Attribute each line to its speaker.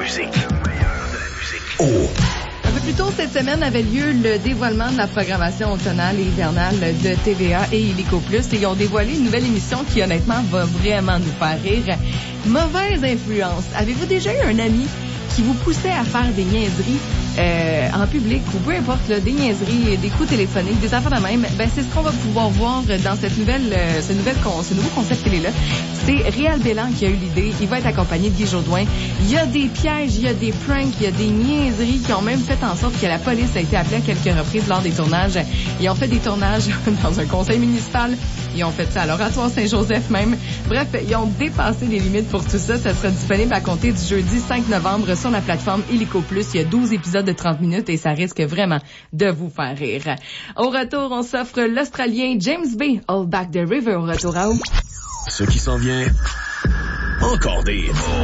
Speaker 1: musique. Oh!
Speaker 2: Un peu plus tôt cette semaine avait lieu le dévoilement de la programmation automnale et hivernale de TVA et Illico Plus et ils ont dévoilé une nouvelle émission qui honnêtement va vraiment nous faire rire. Mauvaise influence. Avez-vous déjà eu un ami qui vous poussait à faire des niaiseries en public ou peu importe, là, des niaiseries, des coups téléphoniques, des affaires de même? Ben, c'est ce qu'on va pouvoir voir dans ce nouveau concept télé-là. C'est Réal Bélan qui a eu l'idée. Il va être accompagné de Guy Jodoin. Il y a des pièges, il y a des pranks, il y a des niaiseries qui ont même fait en sorte que la police a été appelée à quelques reprises lors des tournages. Ils ont fait des tournages dans un conseil municipal. Ils ont fait ça à l'Oratoire Saint-Joseph même. Bref, ils ont dépassé les limites pour tout ça. Ça sera disponible à compter du jeudi 5 novembre sur la plateforme Illico Plus. Il y a 12 épisodes de 30 minutes et ça risque vraiment de vous faire rire. Au retour, on s'offre l'Australien James Bay, All Back the River. Au retour à où?
Speaker 1: Ce qui s'en vient, encore des